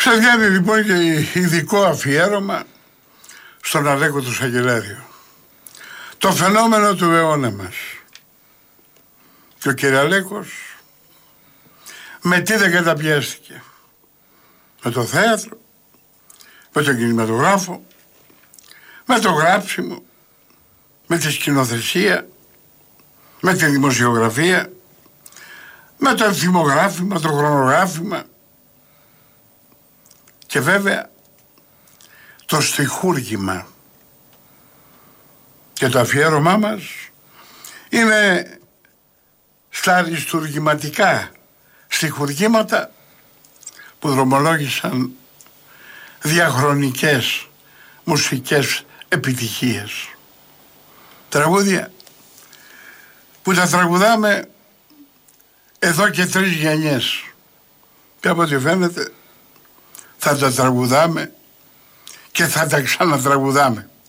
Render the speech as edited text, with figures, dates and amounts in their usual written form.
Ξαδιάνει λοιπόν και ειδικό αφιέρωμα στον Αλέκο του Σαγγελάριο. Το φαινόμενο του αιώνα μας. Και ο Κυραλέκος με τι δεν καταπιέστηκε. Με το θέατρο, με τον κινηματογράφο, με το γράψιμο, με τη σκηνοθεσία, με τη δημοσιογραφία, με το ευθυμογράφημα, το χρονογράφημα και βέβαια το στιχούργημα. Και το αφιέρωμά μας είναι στα αριστουργηματικά στιχουργήματα που δρομολόγησαν διαχρονικές μουσικές επιτυχίες. Τραγούδια που τα τραγουδάμε εδώ και 3 γενιές και από ό,τι φαίνεται θα τα τραγουδάμε και θα τα ξανατραγουδάμε.